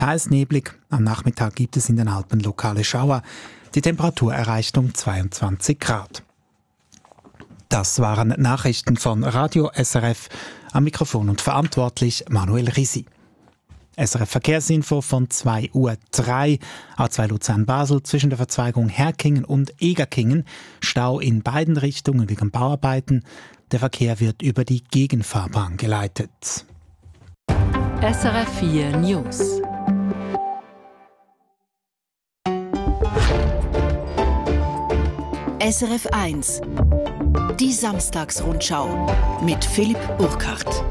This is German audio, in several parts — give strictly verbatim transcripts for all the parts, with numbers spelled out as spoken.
Teils neblig, am Nachmittag gibt es in den Alpen lokale Schauer. Die Temperatur erreicht um zweiundzwanzig Grad. Das waren Nachrichten von Radio S R F. Am Mikrofon und verantwortlich Manuel Risi. S R F Verkehrsinfo von zwei Uhr drei. A zwei Luzern-Basel zwischen der Verzweigung Herkingen und Egerkingen. Stau in beiden Richtungen wegen Bauarbeiten. Der Verkehr wird über die Gegenfahrbahn geleitet. S R F vier News. S R F eins. Die Samstagsrundschau mit Philipp Burkhardt.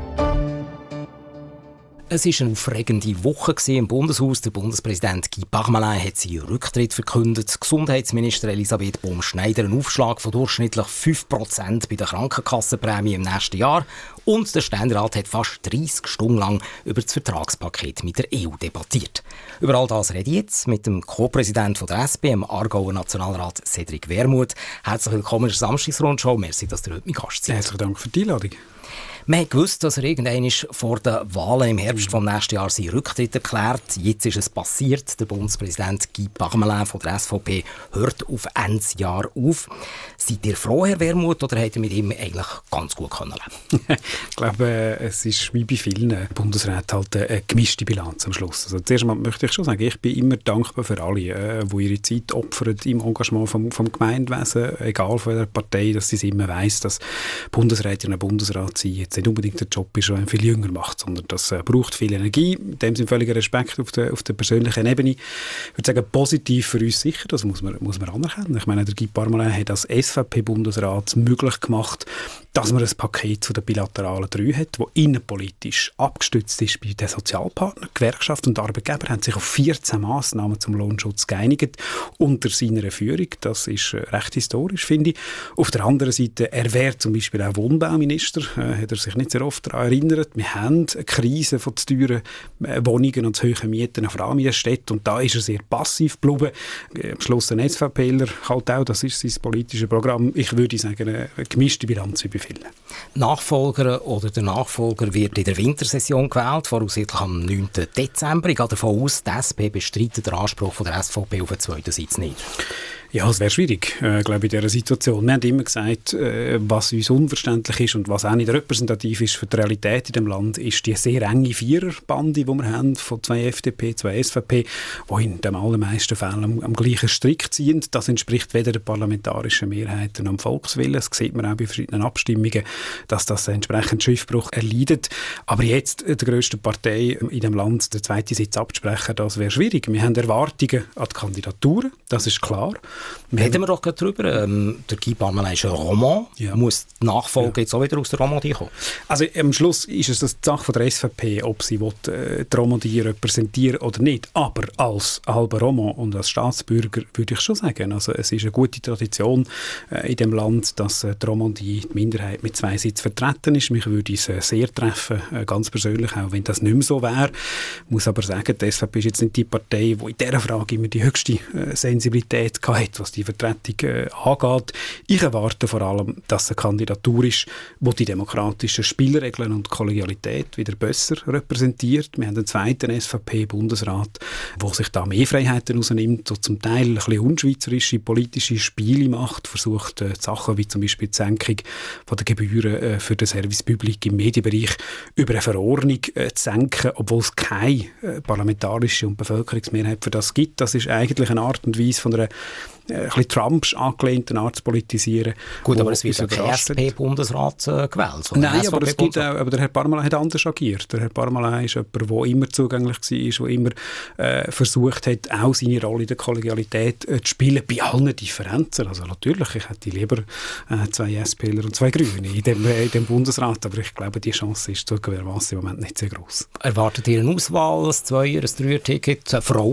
Es war eine aufregende Woche im Bundeshaus. Der Bundespräsident Guy Parmelin hat seinen Rücktritt verkündet. Gesundheitsministerin Elisabeth Baum-Schneider einen Aufschlag von durchschnittlich fünf Prozent bei der Krankenkassenprämie im nächsten Jahr. Und der Ständerat hat fast dreissig Stunden lang über das Vertragspaket mit der E U debattiert. Über all das rede ich jetzt mit dem Co-Präsidenten der S P, dem Aargauer Nationalrat Cedric Wermuth. Herzlich willkommen in der Samstagsrundschau. Merci, dass ihr heute mein Gast seid. Herzlichen Dank für die Einladung. Man hat gewusst, dass er irgendwann vor den Wahlen im Herbst des nächsten Jahres seinen Rücktritt erklärt. Jetzt ist es passiert. Der Bundespräsident Guy Parmelin von der S V P hört auf Ende Jahr auf. Seid ihr froh, Herr Wermuth, oder habt ihr mit ihm eigentlich ganz gut können leben? Ich glaube, es ist wie bei vielen Bundesräten halt eine gemischte Bilanz am Schluss. Also zuerst einmal möchte ich schon sagen, ich bin immer dankbar für alle, die ihre Zeit opfern im Engagement vom, vom Gemeindewesen, egal von welcher Partei, dass sie immer weiss, dass Bundesrätin und Bundesrat sind jetzt nicht unbedingt der Job ist, der einen viel jünger macht, sondern das äh, braucht viel Energie. In dem sind völliger Respekt auf der, auf der persönlichen Ebene. Ich würde sagen, positiv für uns sicher, das muss man, muss man anerkennen. Ich meine, der Guy Parmelin hat als S V P-Bundesrat möglich gemacht, dass man ein Paket zu den bilateralen drei hat, das innenpolitisch abgestützt ist bei den Sozialpartnern. Gewerkschaft und Arbeitgeber haben sich auf vierzehn Massnahmen zum Lohnschutz geeinigt unter seiner Führung. Das ist äh, recht historisch, finde ich. Auf der anderen Seite, er wäre zum Beispiel auch Wohnbauminister, äh, hat er sich nicht sehr oft daran erinnert. Wir haben eine Krise von zu teuren äh, Wohnungen und zu hohen Mieten, vor allem in den Städten, und da ist er sehr passiv geblieben. Äh, am Schluss ein SVPler, halt auch, das ist sein politisches Programm. Ich würde sagen, eine gemischte Bilanz wie bei vielen. Nachfolger oder der Nachfolger wird in der Wintersession gewählt, voraussichtlich am neunten Dezember. Ich gehe davon aus, die S P bestreitet den Anspruch von der S V P auf einen zweiten Sitz nicht. Ja, es wäre schwierig, äh, glaube ich, in dieser Situation. Wir haben immer gesagt, äh, was uns unverständlich ist und was auch nicht repräsentativ ist für die Realität in dem Land, ist die sehr enge Viererbande, die wir haben, von zwei F D P, zwei S V P, die in den allermeisten Fällen am, am gleichen Strick ziehen. Das entspricht weder der parlamentarischen Mehrheiten am Volkswillen. Das sieht man auch bei verschiedenen Abstimmungen, dass das entsprechend Schiffbruch erleidet. Aber jetzt der grössten Partei in dem Land den zweiten Sitz abzusprechen, das wäre schwierig. Wir haben Erwartungen an die Kandidaturen, das ist klar. Wir Reden wir doch gerade drüber. Ähm, der Guy Parmelin ist ein Roman. Ja. Muss die Nachfolge ja. jetzt auch wieder aus der Romandie kommen? Also am Schluss ist es das die Sache von der S V P, ob sie will, äh, die Romandie repräsentieren oder nicht. Aber als halber Roman und als Staatsbürger würde ich schon sagen, also es ist eine gute Tradition äh, in dem Land, dass äh, die Romandie, die Minderheit, mit zwei Sitzen vertreten ist. Mich würde es äh, sehr treffen, äh, ganz persönlich, auch wenn das nicht mehr so wäre. Ich muss aber sagen, die S V P ist jetzt nicht die Partei, die in dieser Frage immer die höchste äh, Sensibilität hatte, was die Vertretung äh, angeht. Ich erwarte vor allem, dass es eine Kandidatur ist, die die demokratischen Spielregeln und Kollegialität wieder besser repräsentiert. Wir haben einen zweiten S V P-Bundesrat, der sich da mehr Freiheiten rausnimmt und zum Teil ein bisschen unschweizerische politische Spiele macht, versucht äh, Sachen wie zum Beispiel die Senkung von der Gebühren äh, für den Service Public im Medienbereich über eine Verordnung äh, zu senken, obwohl es keine äh, parlamentarische und Bevölkerungsmehrheit für das gibt. Das ist eigentlich eine Art und Weise von einer ein bisschen Trumpsch angelehnten Art zu politisieren. Gut, aber es wird ja kein S P-Bundesrat äh, gewählt. Nein, aber, es gibt auch, aber der Herr Parmelin hat anders agiert. Der Herr Parmelin ist jemand, der immer zugänglich war, der immer äh, versucht hat, auch seine Rolle in der Kollegialität äh, zu spielen, bei allen Differenzen. Also natürlich, ich hätte lieber äh, zwei SPler und zwei Grüne in dem, äh, in dem Bundesrat, aber ich glaube, die Chance ist zugegebenermassen im Moment nicht sehr gross. Erwartet ihr eine Auswahl, ein Zweier-, ein Dreier-Ticket, eine Frau?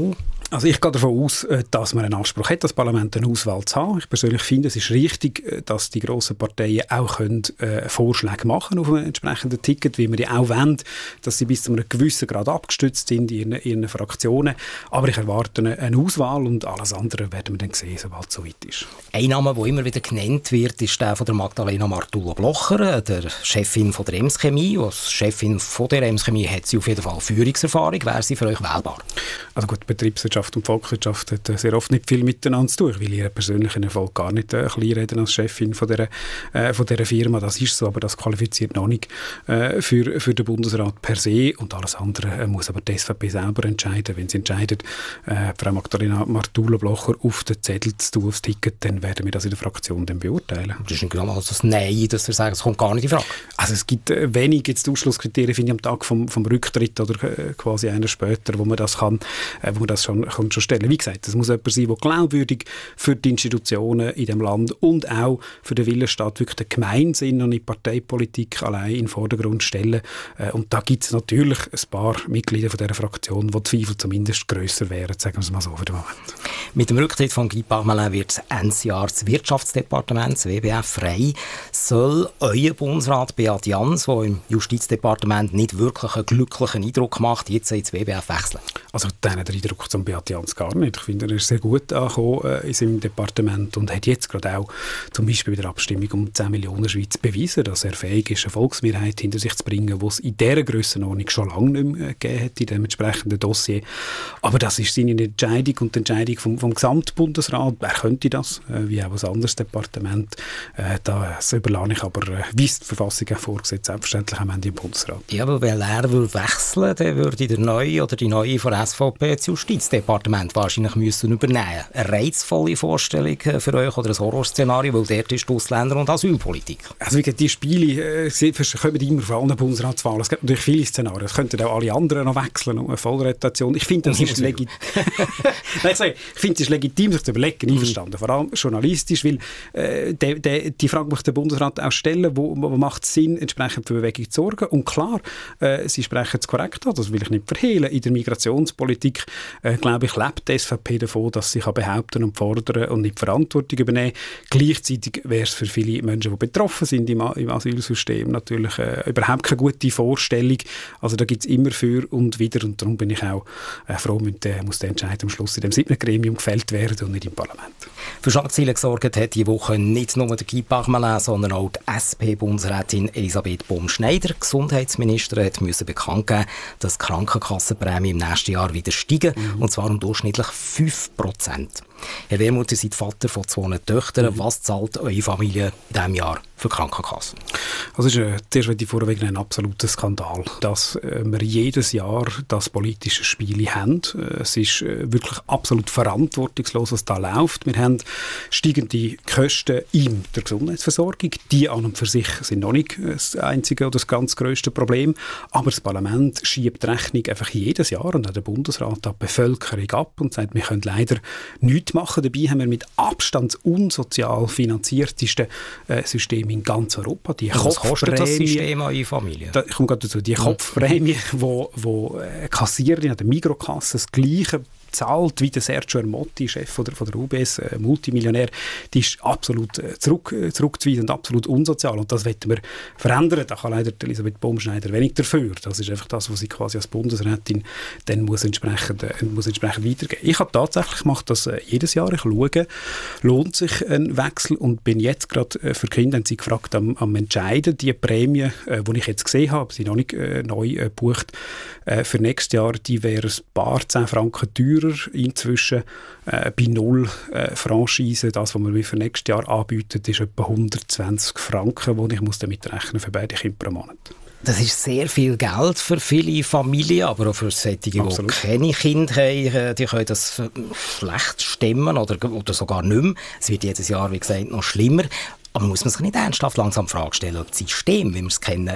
Also ich gehe davon aus, dass man einen Anspruch hat, das Parlament eine Auswahl zu haben. Ich persönlich finde, es ist richtig, dass die grossen Parteien auch können, äh, Vorschläge machen auf einem entsprechenden Ticket, wie wir die auch wollen, dass sie bis zu einem gewissen Grad abgestützt sind in ihren, ihren Fraktionen. Aber ich erwarte eine, eine Auswahl und alles andere werden wir dann sehen, sobald es soweit ist. Ein Name, der immer wieder genannt wird, ist der von der Magdalena Martula-Blocher, der Chefin von der Ems Chemie. Als Chefin von der Ems Chemie hat sie auf jeden Fall Führungserfahrung. Wäre sie für euch wählbar? Also gut, Betriebswirtschaft und Volkswirtschaft hat sehr oft nicht viel miteinander zu tun. Ich will ihren persönlichen Erfolg gar nicht äh, kleinreden als Chefin von dieser, äh, von dieser Firma. Das ist so, aber das qualifiziert noch nicht äh, für, für den Bundesrat per se. Und alles andere äh, muss aber die S V P selber entscheiden. Wenn sie entscheidet, äh, Frau Magdalena Martula-Blocher auf den Zettel zu tun, aufs Ticket, dann werden wir das in der Fraktion dann beurteilen. Das ist nicht genau also das Nein, dass wir sagen, es kommt gar nicht in Frage. Also es gibt äh, wenig jetzt Ausschlusskriterien, finde ich, am Tag vom, vom Rücktritt oder äh, quasi einer später, wo man das kann, äh, wo man das schon kann schon stellen. Wie gesagt, es muss jemand sein, der glaubwürdig für die Institutionen in dem Land und auch für den Willenstaat wirklich den Gemeinsinn und die Parteipolitik allein in den Vordergrund stellen. Und da gibt es natürlich ein paar Mitglieder von dieser Fraktion, die Zweifel zumindest grösser wären, sagen wir es mal so für den Moment. Mit dem Rücktritt von Guy Parmelin wird das Jahr das Wirtschaftsdepartement, das W B F, frei. Soll euer Bundesrat Beat Jans, der im Justizdepartement nicht wirklich einen glücklichen Eindruck macht, jetzt ins W B F wechseln? Also den Eindruck zum Beat Jans gar nicht. Ich finde, er ist sehr gut angekommen äh, in seinem Departement und hat jetzt gerade auch zum Beispiel bei der Abstimmung um zehn Millionen Schweiz bewiesen, dass er fähig ist, eine Volksmehrheit hinter sich zu bringen, die es in dieser Grössenordnung schon lange nicht mehr gegeben hat in dem entsprechenden Dossier. Aber das ist seine Entscheidung und die Entscheidung vom, vom Gesamtbundesrat. Er könnte das, äh, wie auch ein anderes Departement. Äh, das überlasse ich aber, äh, wie es die Verfassung auch vorgesehen, selbstverständlich am Ende im Bundesrat. Ja, aber wenn er würde wechseln, dann würde der Neue oder die Neue von S V P das Justizdepartement wahrscheinlich müssen übernehmen. Eine reizvolle Vorstellung für euch oder ein Horrorszenario, weil dort ist die Ausländer- und Asylpolitik. Also wie gesagt, die Spiele äh, kommen immer vor allen Bundesratswahlen. Es gibt natürlich viele Szenarien. Es könnten auch alle anderen noch wechseln um eine Vollrotation. Ich finde, das ist legitim. Nein, ich, ich finde, es ist legitim, sich zu überlegen, einverstanden. Mhm. Vor allem journalistisch, weil äh, de, de, die Frage möchte der Bundesrat auch stellen, wo, wo macht es Sinn, entsprechend für Bewegung zu sorgen. Und klar, äh, Sie sprechen es korrekt an, das will ich nicht verhehlen. In der Migrationspolitik, äh, glaube ich, lebt die S V P davon, dass sie behaupten und fordern und nicht Verantwortung übernehmen. Gleichzeitig wäre es für viele Menschen, die betroffen sind im, im Asylsystem, natürlich äh, überhaupt keine gute Vorstellung. Also da gibt es immer für und wieder und darum bin ich auch äh, froh, mit der, muss der Entscheid am Schluss in dem siebten Gremium gefällt werden und nicht im Parlament. Für Schlagzeilen gesorgt hat diese Woche nicht nur der Guy Parmelin, sondern auch die S P-Bundesrätin Elisabeth Baum-Schneider. Die Gesundheitsministerin hat müssen bekannt geben, dass die Krankenkassenprämie im nächsten Jahr wieder steigen, mhm. und zwar um durchschnittlich fünf Prozent. Herr Wermuth, ihr seid Vater von zwei Töchtern. Mhm. Was zahlt eure Familie in diesem Jahr für Krankenkassen? Also es ist äh, zuerst möchte ich vorweg ein absoluter Skandal, dass äh, wir jedes Jahr das politische Spiel haben. Äh, es ist äh, wirklich absolut verantwortungslos, was da läuft. Wir haben steigende Kosten in der Gesundheitsversorgung. Die an und für sich sind noch nicht das einzige oder das ganz grösste Problem. Aber das Parlament schiebt die Rechnung einfach jedes Jahr und auch der Bundesrat an die Bevölkerung ab und sagt, wir können leider nichts machen. Dabei haben wir mit Abstand das unsozial finanzierteste äh, System in ganz Europa. Die Was kostet das System an eure Familie? Da, ich komme gerade dazu. Die Kopfprämie, wo, wo äh, Kassiererin an der Mikrokasse das Gleiche zahlt, wie der Sergio Ermotti, Chef von der, von der U B S, äh, Multimillionär, die ist absolut äh, zurück, äh, zurückzuweisen und absolut unsozial. Und das wollen wir verändern. Da kann leider Elisabeth Baum-Schneider wenig dafür. Das ist einfach das, was sie quasi als Bundesrätin dann muss entsprechend, äh, muss entsprechend weitergeben. Ich habe tatsächlich gemacht, das äh, jedes Jahr. Ich schaue, lohnt sich ein Wechsel und bin jetzt gerade äh, für Kinder, haben sie gefragt, am, am Entscheiden, die Prämie, äh, die ich jetzt gesehen habe, sie noch nicht äh, neu äh, gebucht, äh, für nächstes Jahr, die wäre ein paar zehn Franken teurer inzwischen äh, bei null äh, Franchise. Das, was man für nächstes Jahr anbietet, ist etwa hundertzwanzig Franken, die ich muss damit rechnen für beide Kinder pro Monat. Das ist sehr viel Geld für viele Familien, aber auch für solche, die Absolut. keine Kinder haben, die können das schlecht stemmen oder, oder sogar nicht mehr. Es wird jedes Jahr, wie gesagt, noch schlimmer. Aber muss man sich nicht ernsthaft langsam die Frage stellen, ob das System, wie wir es kennen,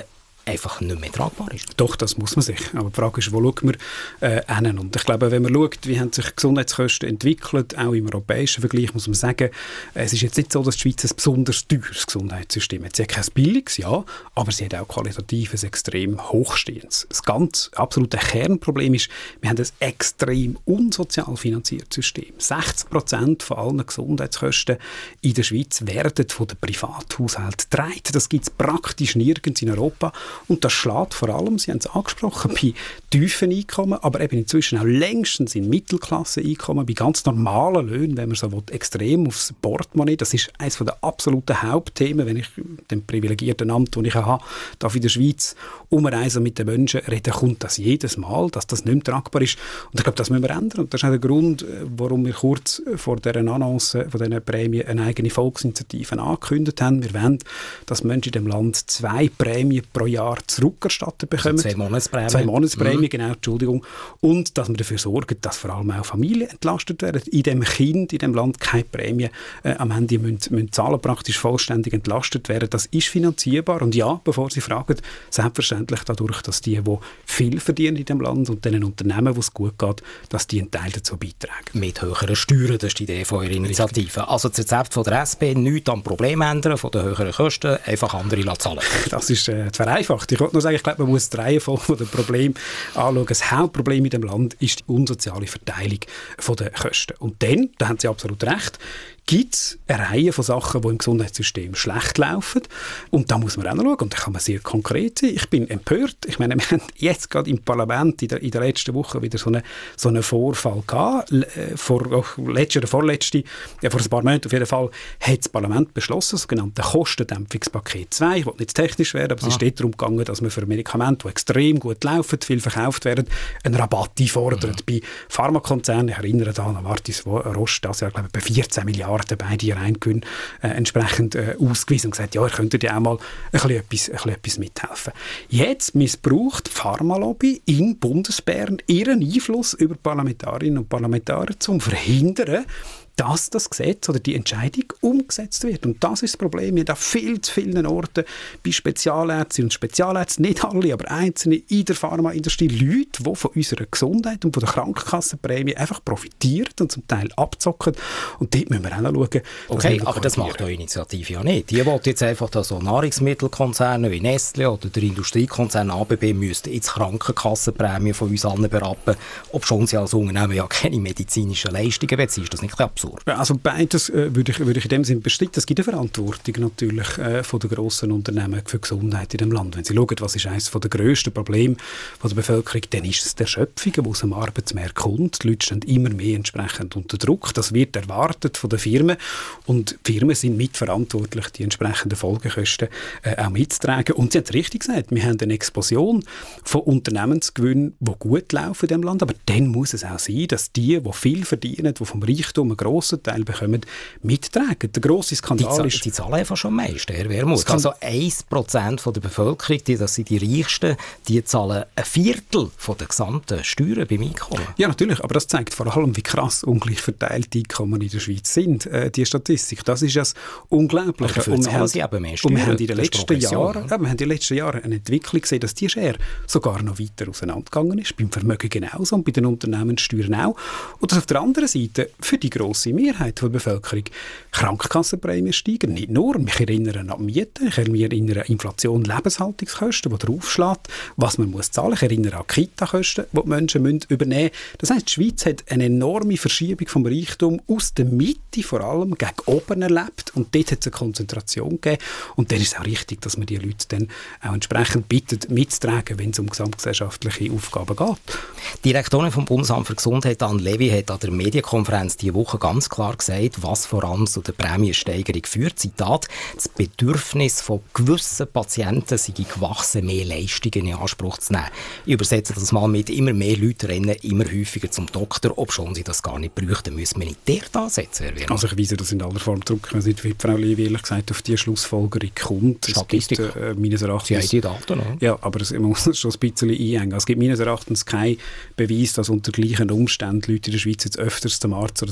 einfach nicht mehr tragbar ist. Doch, das muss man sich. Aber die Frage ist, wo schaut man äh, hin? Und ich glaube, wenn man schaut, wie haben sich Gesundheitskosten entwickelt, auch im europäischen Vergleich, muss man sagen, es ist jetzt nicht so, dass die Schweiz ein besonders teures Gesundheitssystem hat. Sie hat kein billiges, ja, aber sie hat auch qualitativ ein extrem hochstehendes. Das ganz absolute Kernproblem ist, wir haben ein extrem unsozial finanziertes System. sechzig Prozent von allen Gesundheitskosten in der Schweiz werden von den Privathaushalten getragen. Das gibt es praktisch nirgends in Europa. Und das schlägt vor allem, Sie haben es angesprochen, bei tiefen Einkommen, aber eben inzwischen auch längstens in Mittelklasse-Einkommen, bei ganz normalen Löhnen, wenn man so will, extrem aufs Portemonnaie. Das ist eines der absoluten Hauptthemen, wenn ich dem privilegierten Amt, das ich habe, darf in der Schweiz umreisen mit den Menschen reden, kommt das jedes Mal, dass das nicht mehr tragbar ist. Und ich glaube, das müssen wir ändern. Und das ist auch der Grund, warum wir kurz vor dieser Annonce von dieser Prämie eine eigene Volksinitiative angekündigt haben. Wir wollen, dass Menschen in dem Land zwei Prämien pro Jahr zurückerstattet bekommen. Also zwei Monatsprämien. Zwei Monatsprämien, mhm. genau, Entschuldigung. Und dass wir dafür sorgen, dass vor allem auch Familien entlastet werden. In dem Kind, in dem Land keine Prämie äh, am Ende müssen, müssen zahlen, praktisch vollständig entlastet werden. Das ist finanzierbar. Und ja, bevor Sie fragen, selbstverständlich dadurch, dass die, die viel verdienen in dem Land und den Unternehmen, wo es gut geht, dass die einen Teil dazu beitragen. Mit höheren Steuern, das ist die Idee von eurer Initiative. Richtig. Also das Rezept von der S P, nichts am Problem ändern, von den höheren Kosten, einfach andere zahlen. Das ist äh, vereinfacht. Ich wollte nur sagen, ich glaube, man muss die Reihenfolge der Probleme anschauen. Das Hauptproblem in dem Land ist die unsoziale Verteilung der Kosten. Und dann, da haben Sie absolut recht, gibt es eine Reihe von Sachen, die im Gesundheitssystem schlecht laufen. Und da muss man auch noch schauen. Und da kann man sehr konkret sein. Ich bin empört. Ich meine, wir haben jetzt gerade im Parlament in der, in der letzten Woche wieder so einen so eine Vorfall gehabt. Vor, oh, letzte oder vorletzte, ja, vor ein paar Monaten auf jeden Fall, hat das Parlament beschlossen, das sogenannte Kostendämpfungspaket zwei. Ich will nicht technisch werden, aber ah. es ist darum gegangen, dass man für Medikamente, die extrem gut laufen, viel verkauft werden, einen Rabatt einfordert. Mhm. Bei Pharmakonzernen, ich erinnere da an Novartis Roche, das ja, glaube ich, bei vierzehn Milliarden beide ihr Reingewinn äh, entsprechend äh, ausgewiesen und gesagt, ja, ihr könntet ja auch mal ein bisschen etwas, ein bisschen etwas mithelfen. Jetzt missbraucht die Pharmalobby in Bundesbern ihren Einfluss über Parlamentarierinnen und Parlamentarier, um zu verhindern, dass das Gesetz oder die Entscheidung umgesetzt wird. Und das ist das Problem. Wir haben an viel zu vielen Orten bei Spezialärzten und Spezialärzten, nicht alle, aber einzelne in der Pharmaindustrie, Leute, die von unserer Gesundheit und von der Krankenkassenprämie einfach profitieren und zum Teil abzocken. Und dort müssen wir auch noch schauen. Okay, aber das macht eure Initiative ja nicht. Die will jetzt einfach, dass so Nahrungsmittelkonzerne wie Nestle oder der Industriekonzern A B B müssten jetzt Krankenkassenprämie von uns allen berappen, obschon sie als Unternehmen ja keine medizinischen Leistungen beziehen. Ist das nicht absurd? Also beides äh, würde ich, würde ich in dem Sinne bestreiten. Es gibt eine Verantwortung natürlich äh, von den grossen Unternehmen für Gesundheit in dem Land. Wenn Sie schauen, was ist eines der grössten Probleme der Bevölkerung, dann ist es die Erschöpfung, die aus dem Arbeitsmarkt kommt. Die Leute stehen immer mehr entsprechend unter Druck. Das wird erwartet von den Firmen. Und die Firmen sind mitverantwortlich, die entsprechenden Folgekosten äh, auch mitzutragen. Und Sie haben es richtig gesagt, wir haben eine Explosion von Unternehmensgewinnen, die gut laufen in diesem Land. Aber dann muss es auch sein, dass die, die viel verdienen, die vom Reichtum einen grossen Teil bekommen, mittragen. Der grosse Skandal die, ist... Die zahlen einfach schon am meisten, Herr Wermuth. Also ein Prozent der Bevölkerung, die, das sind die Reichsten, die zahlen ein Viertel von der gesamten Steuern beim Einkommen. Ja, natürlich, aber das zeigt vor allem, wie krass ungleich verteilt die Einkommen in der Schweiz sind. Äh, die Statistik, das ist das Unglaubliche. Also und wir haben, sie eben mehr Steuern, und wir haben in den letzten Jahren, ja, wir haben in den letzten Jahren eine Entwicklung gesehen, dass die Schere sogar noch weiter auseinandergegangen ist. Beim Vermögen genauso und bei den Unternehmenssteuern auch. Und dass auf der anderen Seite für die grosse Mehrheit der Bevölkerung Krankenkassenprämien steigen. Nicht nur. Mich erinnern an Mieten, ich erinnere an Inflation, Lebenshaltungskosten, die draufschlägt, was man muss zahlen. Ich erinnere an Kita-Kosten, die die Menschen müssen übernehmen müssen. Das heisst, die Schweiz hat eine enorme Verschiebung vom Reichtum aus der Mitte vor allem gegen oben erlebt und dort hat es eine Konzentration gegeben. Und dann ist es auch richtig, dass man die Leute dann auch entsprechend bittet, mitzutragen, wenn es um gesamtgesellschaftliche Aufgaben geht. Die Direktorin vom Bundesamt für Gesundheit, Anne Levy, hat an der Medienkonferenz diese Woche ganz klar gesagt, was vor allem zu der Prämiensteigerung führt. Zitat: Das Bedürfnis von gewissen Patienten sei gewachsen, mehr Leistungen in Anspruch zu nehmen. Ich übersetze das mal mit: immer mehr Leute rennen immer häufiger zum Doktor, obschon sie das gar nicht bräuchten. Müssen wir nicht dort ansetzen, Herr Werner? Also ich weise das in aller Form zurück. Ich weiß nicht, wie Frau Levy ehrlich gesagt auf diese Schlussfolgerung kommt. Statistik. Es gibt äh, meines Erachtens... Sie haben die Daten, oder? Ja, aber es, man muss es schon ein bisschen einhängen. Es gibt meines Erachtens keinen Beweis, dass unter gleichen Umständen Leute in der Schweiz jetzt öfters zum Arzt oder zur Ärztin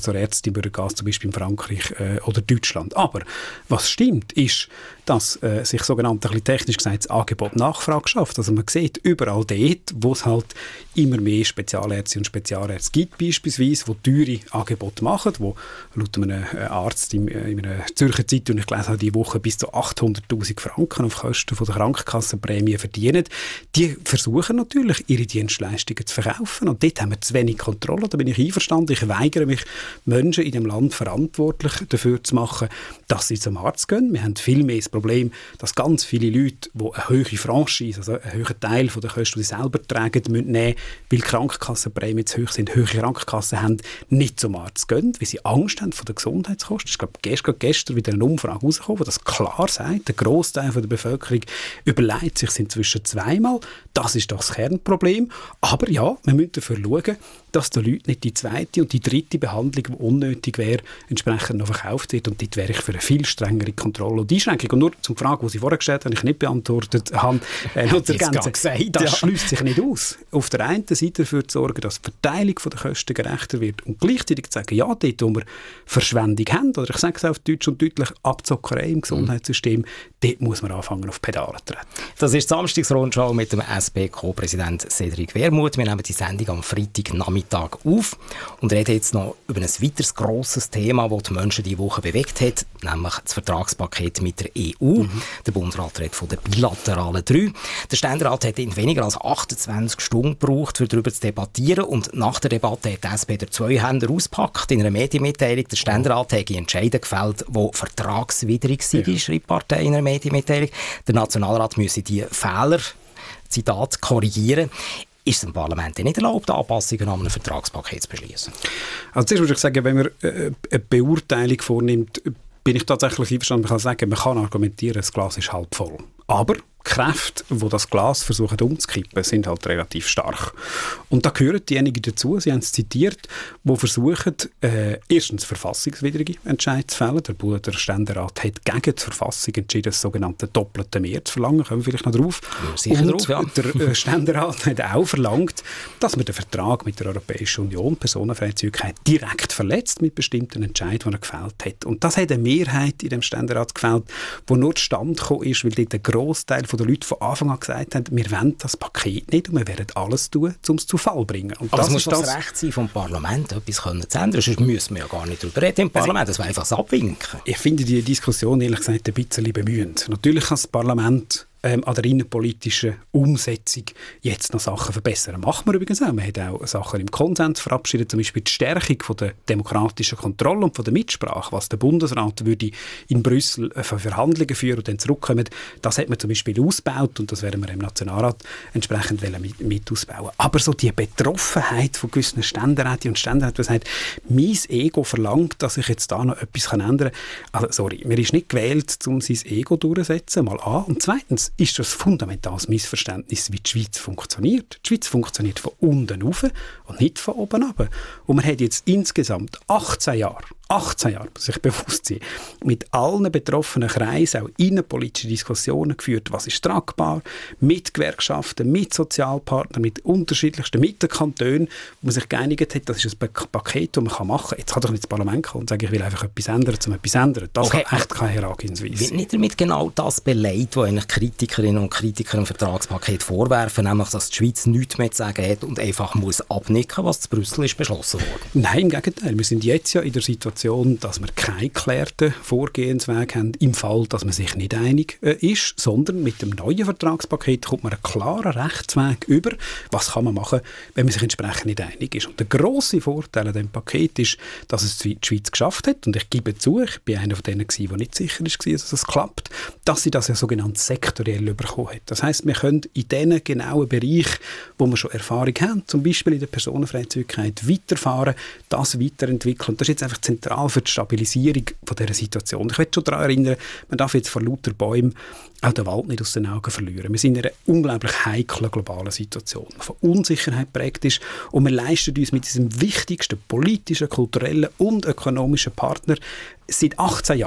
im Bürgergas, zum Beispiel in Frankreich äh, oder Deutschland. Aber was stimmt, ist, dass äh, sich sogenannt, ein bisschen technisch gesagt, das Angebot-Nachfrage schafft. Also man sieht überall dort, wo es halt immer mehr Spezialärzte und Spezialärzte gibt, beispielsweise, die teure Angebote machen, wo laut einem Arzt in, in einer Zürcher Zeitung, ich gelesen habe, diese Woche bis zu achthunderttausend Franken auf Kosten von der Krankenkassenprämie verdienen. Die versuchen natürlich, ihre Dienstleistungen zu verkaufen. Und dort haben wir zu wenig Kontrolle. Da bin ich einverstanden. Ich weigere mich, Menschen in dem Land verantwortlich dafür zu machen, dass sie zum Arzt gehen. Wir haben viel mehr das Problem, dass ganz viele Leute, die eine hohe Franchise, also einen hohen Teil von der Kosten, die sie selber tragen, müssen nehmen, weil die Krankenkassenprämien zu hoch sind, hohe Krankenkassen haben, nicht zum Arzt gehen, weil sie Angst haben vor den Gesundheitskosten. Ich glaube, gestern, gestern wieder eine Umfrage rausgekommen, die das klar sagt. Der Grossteil der Bevölkerung überlegt sich inzwischen zweimal. Das ist das Kernproblem. Aber ja, wir müssen dafür schauen, dass den Leuten nicht die zweite und die dritte Behandlung, die unnötig wäre, entsprechend noch verkauft wird. Und dort wäre ich für eine viel strengere Kontrolle und Einschränkung. Und nur zum Frage, die Sie vorher gestellt haben, ich nicht beantwortet habe, äh, noch zu ergänzen, gesagt, das ja. schließt sich nicht aus. Auf der einen Seite dafür zu sorgen, dass die Verteilung der Kosten gerechter wird und gleichzeitig zu sagen, ja, dort, wo wir Verschwendung haben, oder ich sage es auf Deutsch und deutlich, Abzockerei im Gesundheitssystem, mhm. dort muss man anfangen, auf Pedale zu treten. Das ist die Samstagsrundschau mit dem S P-Co-Präsident Cédric Wermuth. Wir nehmen die Sendung am Freitagnachmittag auf und reden jetzt noch über ein weiteres grosses Thema, das die Menschen diese Woche bewegt hat, nämlich das Vertragspaket mit der E U. Mhm. Der Bundesrat redet von den bilateralen drei. Der Ständerat hat in weniger als achtundzwanzig Stunden gebraucht, um darüber zu debattieren, und nach der Debatte hat die S P der zwei Hände ausgepackt in einer Medienmitteilung. Der Ständerat hat Entscheidungen gefällt, die vertragswidrig sind, ja. schreibt die Partei in einer Medienmitteilung. Der Nationalrat müsse die Fehler, Zitat, korrigieren. Ist es dem Parlament nicht erlaubt, Anpassungen an einem Vertragspaket zu beschließen? Also zuerst würde ich sagen, wenn man äh, eine Beurteilung vornimmt, bin ich tatsächlich einverstanden. Man kann sagen, man kann argumentieren, das Glas ist halb voll. Aber die Kräfte, die das Glas versuchen umzukippen, sind halt relativ stark. Und da gehören diejenigen dazu, Sie haben es zitiert, die versuchen, äh, erstens verfassungswidrige Entscheidungen zu fällen. Der Bundesrat Ständerat hat gegen die Verfassung entschieden, das sogenannte doppelte Mehr zu verlangen. Kommen wir vielleicht noch drauf. Ja, sicher Und drauf, ja. der äh, Ständerat hat auch verlangt, dass man den Vertrag mit der Europäischen Union, Personenfreizügigkeit, direkt verletzt mit bestimmten Entscheidungen, die er gefällt hat. Und das hat eine Mehrheit in dem Ständerat gefällt, die nur zustande gekommen ist, weil dort der Großteil von den Leuten von Anfang an gesagt haben, wir wollen das Paket nicht und wir werden alles tun, um es zu Fall zu bringen. Und aber das es muss ist das das Recht sein vom Parlament, etwas können zu ändern. Sonst müssen wir ja gar nicht darüber reden im Parlament. Das wäre einfach das Abwinken. Ich finde die Diskussion ehrlich gesagt ein bisschen bemühend. Natürlich kann das Parlament Ähm, an der innenpolitischen Umsetzung jetzt noch Sachen verbessern. Machen wir übrigens auch. Man hat auch Sachen im Konsens verabschiedet, zum Beispiel die Stärkung von der demokratischen Kontrolle und von der Mitsprache, was der Bundesrat würde in Brüssel für Verhandlungen führen und dann zurückkommen. Das hat man zum Beispiel ausgebaut und das werden wir im Nationalrat entsprechend mit, mit ausbauen. Aber so die Betroffenheit von gewissen Ständeräten und Ständeräten, die sagen, mein Ego verlangt, dass ich jetzt da noch etwas ändern kann. Also sorry, man ist nicht gewählt, um sein Ego durchzusetzen, mal an. Und zweitens ist das ein fundamentales Missverständnis, wie die Schweiz funktioniert. Die Schweiz funktioniert von unten rauf und nicht von oben runter. Und man hat jetzt insgesamt achtzehn Jahre, achtzehn Jahre, muss ich bewusst sein, mit allen betroffenen Kreisen auch innenpolitische Diskussionen geführt, was ist tragbar, mit Gewerkschaften, mit Sozialpartnern, mit unterschiedlichsten, mit den Kantonen, wo man sich geeinigt hat, das ist ein Paket, das man machen kann. Jetzt kann doch nicht das Parlament kommen und sagen, ich will einfach etwas ändern, um etwas zu ändern. Das okay. ist echt keine Herangehensweise. Wird nicht damit genau das beleidigt, was eigentlich Kritikerinnen und Kritiker im Vertragspaket vorwerfen, nämlich, dass die Schweiz nichts mehr zu sagen hat und einfach muss abnicken, was in Brüssel ist beschlossen worden? Nein, im Gegenteil. Wir sind jetzt ja in der Situation, dass wir keinen geklärten Vorgehensweg haben, im Fall, dass man sich nicht einig äh, ist, sondern mit dem neuen Vertragspaket kommt man einen klaren Rechtsweg über, was kann man machen, wenn man sich entsprechend nicht einig ist. Und der grosse Vorteil an diesem Paket ist, dass es die Schweiz geschafft hat, und ich gebe zu, ich bin einer von denen gewesen, der nicht sicher war, dass es klappt, dass sie das ja sogenannt sektoriell bekommen hat. Das heisst, wir können in diesen genauen Bereichen, wo wir schon Erfahrung haben, zum Beispiel in der Personenfreizügigkeit, weiterfahren, das weiterentwickeln. Und das ist jetzt einfach zentral für die Stabilisierung von dieser Situation. Ich möchte schon daran erinnern, man darf jetzt vor lauter Bäumen auch den Wald nicht aus den Augen verlieren. Wir sind in einer unglaublich heiklen globalen Situation, die von Unsicherheit geprägt ist, und wir leisten uns mit diesem wichtigsten politischen, kulturellen und ökonomischen Partner seit achtzehn Jahren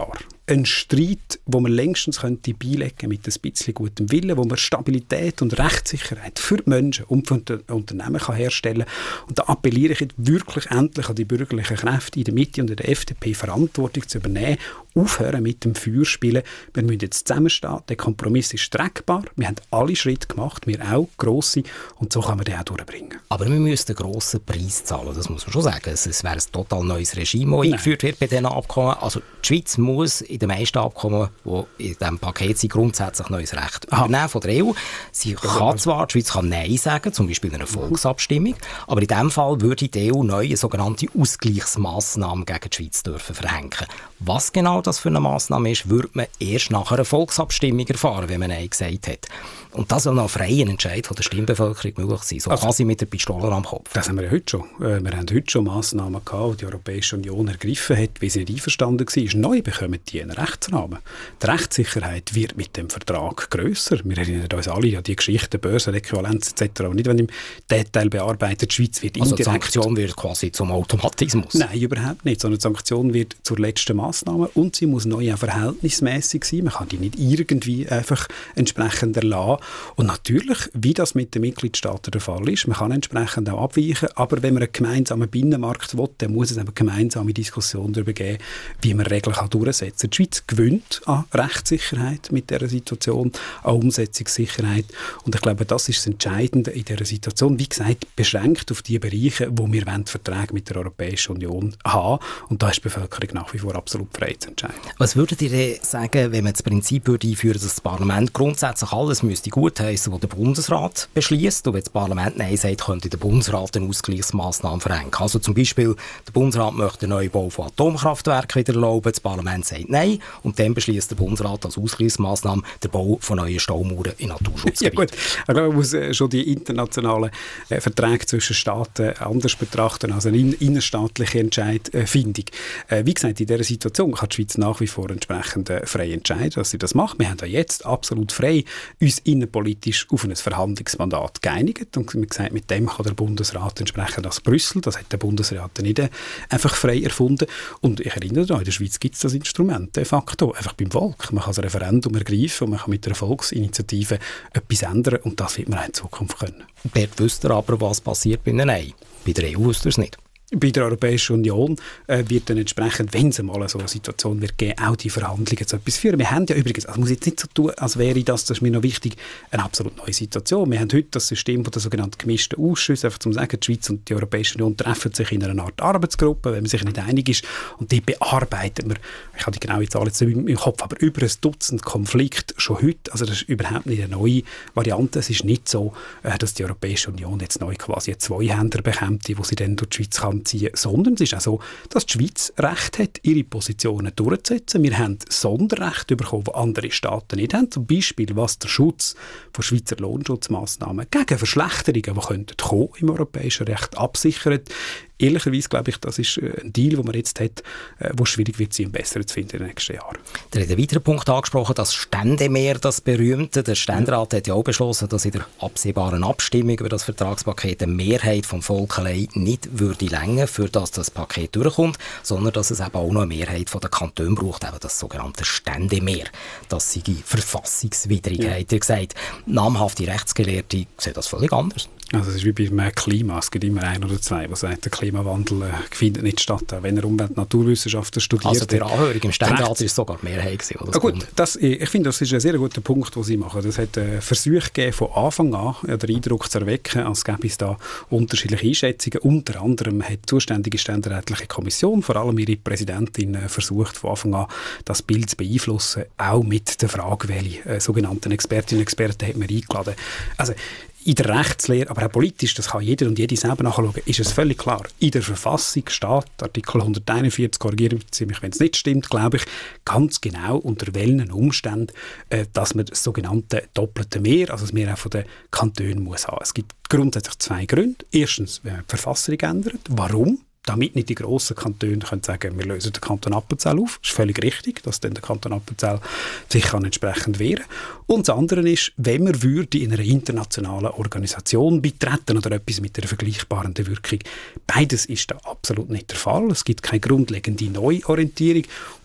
ein Streit, wo man längstens könnte beilegen mit ein bisschen gutem Willen, wo man Stabilität und Rechtssicherheit für die Menschen und für die Unternehmen kann herstellen kann. Und da appelliere ich jetzt wirklich endlich an die bürgerlichen Kräfte in der Mitte und in der F D P, Verantwortung zu übernehmen, aufhören mit dem Feuerspielen. Wir müssen jetzt zusammenstehen. Der Kompromiss ist streckbar. Wir haben alle Schritte gemacht, wir auch, grosse, und so kann man den auch durchbringen. Aber wir müssen einen grossen Preis zahlen, das muss man schon sagen. Es wäre ein total neues Regime, das eingeführt wird bei diesen Abkommen. Also die Schweiz muss in den meisten Abkommen, die in diesem Paket sind, grundsätzlich neues Recht Aha. übernehmen von der E U. Sie kann zwar, die Schweiz kann Nein sagen, zum Beispiel in einer Volksabstimmung, aber in diesem Fall würde die E U neue sogenannte Ausgleichsmaßnahmen gegen die Schweiz dürfen verhängen. Was genau das für eine Massnahme ist, würde man erst nach einer Volksabstimmung erfahren, wenn man Nein gesagt hat. Und das soll noch ein freier Entscheid von der Stimmbevölkerung möglich sein, so also, quasi mit der Pistole am Kopf. Das haben wir ja heute schon. Wir haben heute schon Massnahmen gehabt, die die Europäische Union ergriffen hat, wie sie nicht einverstanden war. Neu bekommen die einen Rechtsrahmen. Die Rechtssicherheit wird mit dem Vertrag grösser. Wir erinnern uns alle an die Geschichten, Börsenäquivalenz et cetera. Aber nicht, wenn im Detail bearbeitet, die Schweiz wird also indirekt... Also die Sanktion wird quasi zum Automatismus? Nein, überhaupt nicht. Sondern die Sanktion wird zur letzten Massnahme und sie muss neu auch verhältnismäßig sein. Man kann die nicht irgendwie einfach entsprechend erlassen. Und natürlich, wie das mit den Mitgliedstaaten der Fall ist, man kann entsprechend auch abweichen, aber wenn man einen gemeinsamen Binnenmarkt will, dann muss es eine gemeinsame Diskussion darüber geben, wie man Regeln kann durchsetzen kann. Die Schweiz gewinnt an Rechtssicherheit mit dieser Situation, an Umsetzungssicherheit und ich glaube, das ist das Entscheidende in dieser Situation. Wie gesagt, beschränkt auf die Bereiche, wo wir Verträge mit der Europäischen Union haben und da ist die Bevölkerung nach wie vor absolut frei zu entscheiden. Was würdet ihr denn sagen, wenn man das Prinzip würde einführen, dass das Parlament grundsätzlich alles müsste gut heißen, was der Bundesrat beschließt. Und wenn das Parlament Nein sagt, könnte der Bundesrat eine Ausgleichsmaßnahme verhängen. Also zum Beispiel, der Bundesrat möchte den Neubau von Atomkraftwerken wieder erlauben, das Parlament sagt Nein und dann beschließt der Bundesrat als Ausgleichsmaßnahme den Bau von neuen Staumauern in Naturschutzgebieten. Ja gut, ich glaube, man muss äh, schon die internationalen äh, Verträge zwischen Staaten anders betrachten als eine in- innerstaatliche Entscheidfindung. Äh, wie gesagt, in dieser Situation kann die Schweiz nach wie vor entsprechend äh, frei entscheiden, dass sie das macht. Wir haben ja jetzt absolut frei uns innenpolitisch auf ein Verhandlungsmandat geeinigt und wie gesagt, mit dem kann der Bundesrat entsprechend aus Brüssel, das hat der Bundesrat nicht einfach frei erfunden und ich erinnere daran, in der Schweiz gibt es das Instrument de facto, einfach beim Volk. Man kann das Referendum ergreifen und man kann mit einer Volksinitiative etwas ändern und das wird man auch in Zukunft können. Bert, wüsst ihr aber, was passiert bei einem Nein? Bei der E U wüsst ihr es nicht. Bei der Europäischen Union äh, wird dann entsprechend, wenn es mal so eine Situation wird geben, auch die Verhandlungen zu etwas führen. Wir haben ja übrigens, also muss jetzt nicht so tun, als wäre das, das ist mir noch wichtig, eine absolut neue Situation. Wir haben heute das System von der sogenannten gemischten Ausschüsse, einfach zum sagen, die Schweiz und die Europäische Union treffen sich in einer Art Arbeitsgruppe, wenn man sich nicht einig ist und die bearbeitet man, ich habe die genaue Zahl jetzt nicht im Kopf, aber über ein Dutzend Konflikte schon heute, also das ist überhaupt nicht eine neue Variante. Es ist nicht so, äh, dass die Europäische Union jetzt neu quasi einen Zweihänder bekommt, wo sie dann durch die Schweiz kann ziehen, sondern es ist auch so, dass die Schweiz Recht hat, ihre Positionen durchzusetzen. Wir haben Sonderrechte bekommen, die andere Staaten nicht haben. Zum Beispiel, was der Schutz von Schweizer Lohnschutzmaßnahmen gegen Verschlechterungen, die könnten kommen im europäischen Recht, absichert. Ehrlicherweise glaube ich, das ist ein Deal, den man jetzt hat, wo schwierig wird sein, besser zu finden in den nächsten Jahren. Der hat einen weiteren Punkt angesprochen, das Ständemeer, das berühmte. Der Ständerat hat ja auch beschlossen, dass in der absehbaren Abstimmung über das Vertragspaket eine Mehrheit vom Volk allein nicht würde reichen, für das das Paket durchkommt, sondern dass es eben auch noch eine Mehrheit von den Kantonen braucht, eben das sogenannte Ständemeer. Das sei verfassungswidrig, ja. Hat er gesagt. Namhafte Rechtsgelehrte sehen das völlig anders. Also es ist wie beim Klima, es gibt immer ein oder zwei, die sagen, der Klimawandel äh, findet nicht statt, auch wenn er Umwelt- und Naturwissenschaften studiert. Also der Anhörung im Ständerat ist sogar die Mehrheit gewesen, oder? Ja, gut, das, ich finde, das ist ein sehr guter Punkt, den Sie machen. Es hat äh, Versuche gegeben, von Anfang an äh, den Eindruck zu erwecken, als gäbe es da unterschiedliche Einschätzungen. Unter anderem hat die zuständige ständerätliche Kommission, vor allem ihre Präsidentin, äh, versucht, von Anfang an das Bild zu beeinflussen, auch mit der Frage, welche äh, sogenannten Expertinnen und Experten hat man eingeladen. Also in der Rechtslehre, aber auch politisch, das kann jeder und jede selber nachschauen, ist es völlig klar. In der Verfassung steht, Artikel hunderteinundvierzig, korrigieren Sie mich, wenn es nicht stimmt, glaube ich, ganz genau unter welchen Umständen, äh, dass man das sogenannte doppelte Mehr, also das Mehr auch von den Kantonen muss haben. Es gibt grundsätzlich zwei Gründe. Erstens, wenn man die Verfassung ändert. Warum? Damit nicht die grossen Kantone können sagen, wir lösen den Kanton Appenzell auf. Das ist völlig richtig, dass dann der Kanton Appenzell sich kann entsprechend wehren kann. Und das andere ist, wenn man würde in einer internationalen Organisation beitreten oder etwas mit einer vergleichbaren Wirkung. Beides ist da absolut nicht der Fall. Es gibt keine grundlegende Neuorientierung.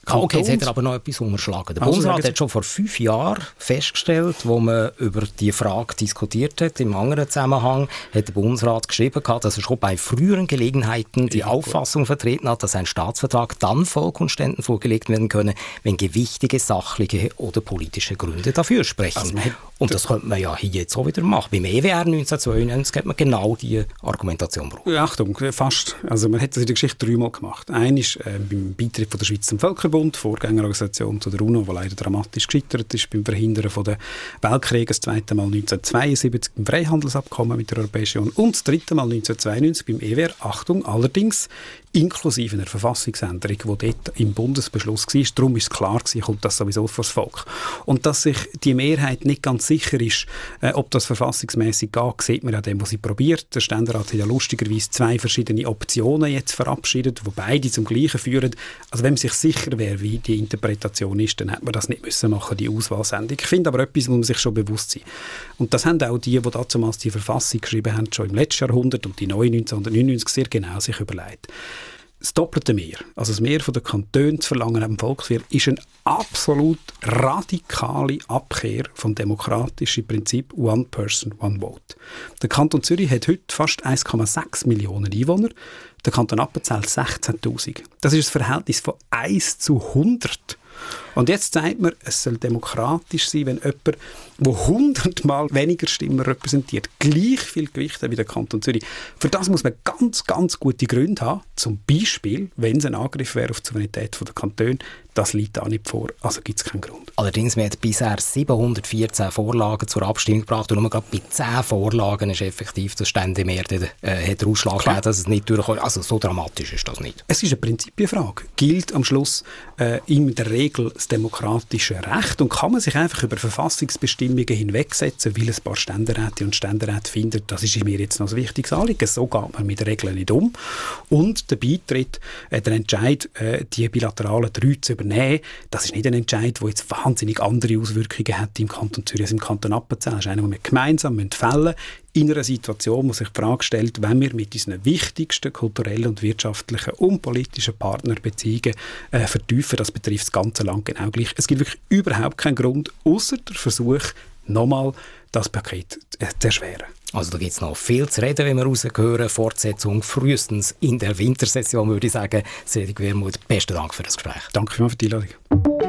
Ah, okay, jetzt hat er aber noch etwas unterschlagen. Der also, Bundesrat hat schon vor fünf Jahren festgestellt, wo man über die Frage diskutiert hat, im anderen Zusammenhang, hat der Bundesrat geschrieben, dass er schon bei früheren Gelegenheiten die ja, Auffassung vertreten hat, dass ein Staatsvertrag dann Vollkonständen vorgelegt werden könne, wenn gewichtige, sachliche oder politische Gründe dafür sprechen. Also und das könnte man ja hier jetzt auch wieder machen. Beim E W R neunzehnhundertzweiundneunzig hat man genau diese Argumentation gebraucht. Achtung, fast. Also man hat das in der Geschichte dreimal gemacht. Einer ist äh, beim Beitritt von der Schweiz zum Völkerbund, Vorgängerorganisation zu der UNO, die leider dramatisch gescheitert ist, beim Verhindern von der Weltkriege, das zweite Mal neunzehnhundertzweiundsiebzig beim Freihandelsabkommen mit der Europäischen Union und das dritte Mal neunzehnhundertzweiundneunzig beim E W R. Achtung, allerdings inklusive einer Verfassungsänderung, die dort im Bundesbeschluss war. Darum ist es klar gewesen, kommt das sowieso vor das Volk. Und dass sich die Mehrheit nicht ganz sicher ist, äh, ob das verfassungsmäßig geht, sieht man an dem, was sie probiert. Der Ständerat hat ja lustigerweise zwei verschiedene Optionen jetzt verabschiedet, die beide zum Gleichen führen. Also wenn man sich sicher wäre, wie die Interpretation ist, dann hätte man das nicht müssen machen, die Auswahlsendung. Ich finde aber etwas, muss man sich schon bewusst sein. Und das haben auch die, die damals die Verfassung geschrieben haben, schon im letzten Jahrhundert und die neue neunzehnhundertneunundneunzig sehr genau sich überlegt. Das doppelte Mehr, also das Mehr von den Kantonen zu verlangen am Volkswirt, ist eine absolut radikale Abkehr vom demokratischen Prinzip One Person, One Vote. Der Kanton Zürich hat heute fast eins Komma sechs Millionen Einwohner, der Kanton Appenzell sechzehntausend. Das ist das Verhältnis von eins zu hundert. Und jetzt sagt man, es soll demokratisch sein, wenn jemand, der hundertmal weniger Stimmen repräsentiert, gleich viel Gewicht hat wie der Kanton Zürich. Für das muss man ganz, ganz gute Gründe haben. Zum Beispiel, wenn es ein Angriff wäre auf die Souveränität der Kantone, das liegt auch nicht vor, also gibt es keinen Grund. Allerdings, man hat bisher siebenhundertvierzehn Vorlagen zur Abstimmung gebracht und nur gerade bei zehn Vorlagen ist effektiv das Ständemehr äh, hat der Ausschlag gegeben, dass es nicht durchkommt. Also so dramatisch ist das nicht. Es ist eine Prinzipienfrage. Gilt am Schluss äh, in der Regel das demokratische Recht und kann man sich einfach über Verfassungsbestimmungen hinwegsetzen, weil ein paar Ständeräte und Ständeräte finden, das ist mir jetzt noch ein wichtiges Anliegen. So geht man mit Regeln nicht um. Und der Beitritt, äh, der Entscheid, äh, die bilateralen drei zu übernehmen, das ist nicht ein Entscheid, der jetzt wahnsinnig andere Auswirkungen hat im Kanton Zürich als im Kanton Appenzell. Das ist einer, den wir gemeinsam fällen müssen, in einer Situation, wo sich die Frage stellt, wenn wir mit unseren wichtigsten kulturellen und wirtschaftlichen und politischen Partnerbeziehungen äh, vertiefen, das betrifft das ganze Land genau gleich. Es gibt wirklich überhaupt keinen Grund, außer der Versuch, nochmal das Paket zu erschweren. Also da gibt es noch viel zu reden, wenn wir rausgehören. Fortsetzung frühestens in der Wintersession, würde ich sagen. Cedric Wermuth, besten Dank für das Gespräch. Danke vielmals für die Einladung.